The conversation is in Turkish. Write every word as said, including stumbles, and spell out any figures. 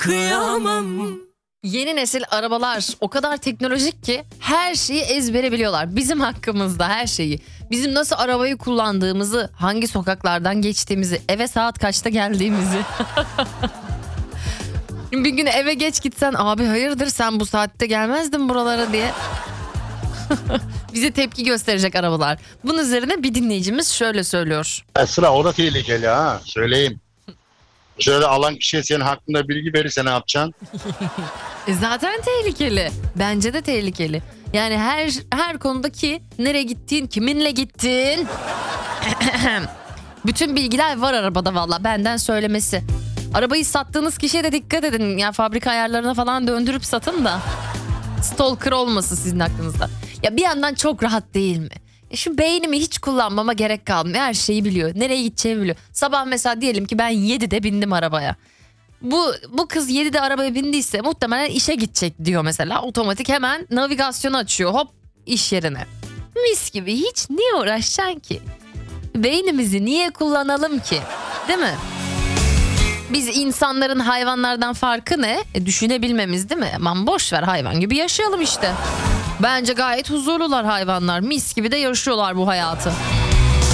kıyamam. Yeni nesil arabalar o kadar teknolojik ki her şeyi ezbere biliyorlar. Bizim hakkımızda her şeyi. Bizim nasıl arabayı kullandığımızı, hangi sokaklardan geçtiğimizi, eve saat kaçta geldiğimizi. Bir gün eve geç gitsen, abi hayırdır sen bu saatte gelmezdin buralara diye. Bize tepki gösterecek arabalar. Bunun üzerine bir dinleyicimiz şöyle söylüyor. Esra, o da tehlikeli ha, söyleyeyim. Şöyle alan kişiye senin hakkında bilgi verirse ne yapacaksın? E zaten tehlikeli. Bence de tehlikeli. Yani her her konudaki nereye gittiğin, kiminle gittin. Bütün bilgiler var arabada valla, benden söylemesi. Arabayı sattığınız kişiye de dikkat edin. Ya fabrika ayarlarına falan döndürüp satın da stalker olmasın sizin aklınızda. Ya bir yandan çok rahat değil mi? Ya şu beynimi hiç kullanmama gerek kalmıyor. Her şeyi biliyor. Nereye gideceğimi biliyor. Sabah mesela diyelim ki ben yedide bindim arabaya. Bu bu kız yedide arabaya bindiyse muhtemelen işe gidecek diyor mesela. Otomatik hemen navigasyonu açıyor. Hop, iş yerine. Mis gibi, hiç niye uğraşacaksın ki? Beynimizi niye kullanalım ki? Değil mi? Biz insanların hayvanlardan farkı ne? E, düşünebilmemiz değil mi? Aman boş ver, hayvan gibi yaşayalım işte. Bence gayet huzurlular hayvanlar. Mis gibi de yaşıyorlar bu hayatı.